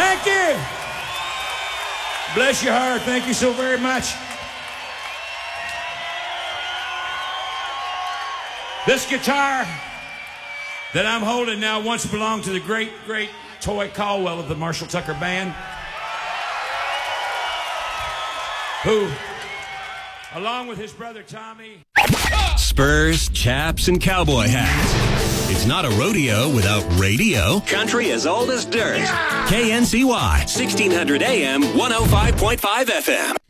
Thank you. Bless your heart. Thank you so very much. This guitar that I'm holding now once belonged to the great, great Toy Caldwell of the Marshall Tucker Band, who, along with his brother Tommy... Spurs, chaps, and cowboy hats. It's not a rodeo without radio. Country as old as dirt. Yeah! KNCY, 1600 AM, 105.5 FM.